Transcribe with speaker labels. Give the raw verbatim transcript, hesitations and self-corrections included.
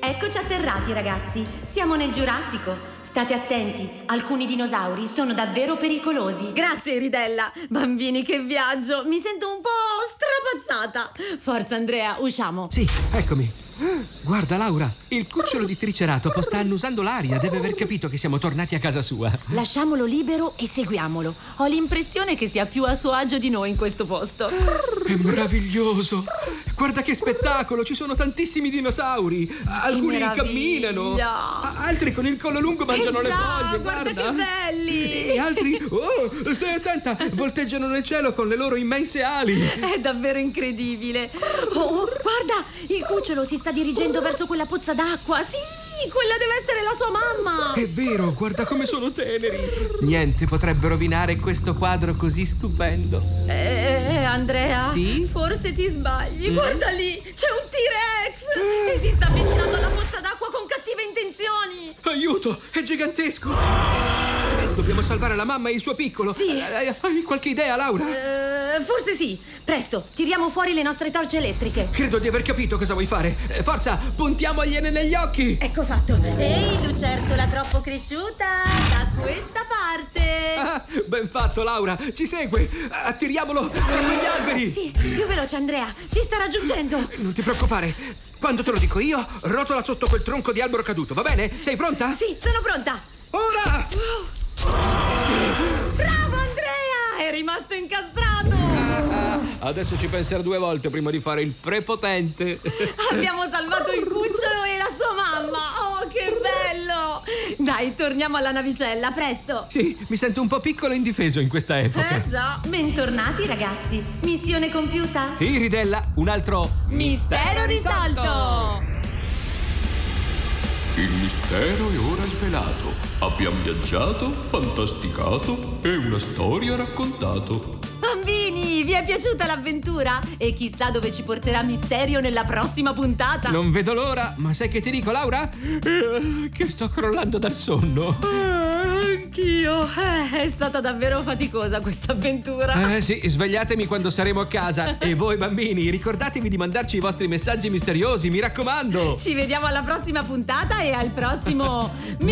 Speaker 1: eccoci atterrati, ragazzi. Siamo nel Giurassico. State attenti, alcuni dinosauri sono davvero pericolosi. Grazie, Ridella. Bambini, che viaggio. Mi sento un po' strapazzata. Forza, Andrea, usciamo.
Speaker 2: Sì, eccomi. Guarda, Laura, il cucciolo di Triceratopo sta annusando l'aria. Deve aver capito che siamo tornati a casa sua.
Speaker 1: Lasciamolo libero e seguiamolo. Ho l'impressione che sia più a suo agio di noi in questo posto.
Speaker 2: È meraviglioso. Guarda che spettacolo, ci sono tantissimi dinosauri. Alcuni camminano, altri con il collo lungo mangiano
Speaker 1: eh
Speaker 2: le
Speaker 1: già,
Speaker 2: foglie.
Speaker 1: Guarda, guarda che belli.
Speaker 2: E altri, oh, stai attenta, volteggiano nel cielo con le loro immense ali.
Speaker 1: È davvero incredibile. Oh, guarda, il cucciolo si sta dirigendo verso quella pozza d'acqua. Sì, quella deve essere la sua mamma.
Speaker 2: È vero, guarda come sono teneri. Niente potrebbe rovinare questo quadro così stupendo.
Speaker 1: Eh, Andrea?
Speaker 2: Sì?
Speaker 1: Forse ti sbagli. Mm. Guarda lì, c'è un T-Rex e si sta avvicinando alla pozza d'acqua con cattive intenzioni.
Speaker 2: Aiuto, è gigantesco. Eh, dobbiamo salvare la mamma e il suo piccolo.
Speaker 1: Sì.
Speaker 2: Eh, hai qualche idea, Laura?
Speaker 1: Eh, forse sì. Presto, tiriamo fuori le nostre torce elettriche.
Speaker 2: Credo di aver capito cosa vuoi fare. Eh, forza, puntiamogliene negli occhi.
Speaker 1: Ecco fatto. Ehi, lucertola troppo cresciuta, da questa parte.
Speaker 2: Ah, ben fatto, Laura. Ci segue. Attiriamolo tra quegli alberi.
Speaker 1: Sì, più veloce, Andrea. Ci sta raggiungendo.
Speaker 2: Non ti preoccupare. Quando te lo dico io, rotola sotto quel tronco di albero caduto, va bene? Sei pronta?
Speaker 1: Sì, sono pronta.
Speaker 2: Ora!
Speaker 1: Oh. Bravo, Andrea! È rimasto incastrato.
Speaker 2: Ah, ah. Adesso ci penserò due volte prima di fare il prepotente.
Speaker 1: Abbiamo salvato il cucciolo e la sua mamma. Oh, che bello! Dai, torniamo alla navicella, presto.
Speaker 2: Sì, mi sento un po' piccolo e indifeso in questa epoca.
Speaker 1: Eh già. Bentornati, ragazzi. Missione compiuta?
Speaker 2: Sì, Ridella, un altro
Speaker 1: mistero risolto.
Speaker 3: Il mistero è ora svelato. Abbiamo viaggiato, fantasticato e una storia raccontato.
Speaker 1: Bambini, vi è piaciuta l'avventura? E chissà dove ci porterà Misterio nella prossima puntata.
Speaker 2: Non vedo l'ora, ma sai che ti dico, Laura? Eh, che sto crollando dal sonno.
Speaker 1: Eh, anch'io. Eh, è stata davvero faticosa questa avventura.
Speaker 2: Eh sì, svegliatemi quando saremo a casa. E voi bambini, ricordatevi di mandarci i vostri messaggi misteriosi, mi raccomando.
Speaker 1: Ci vediamo alla prossima puntata e al prossimo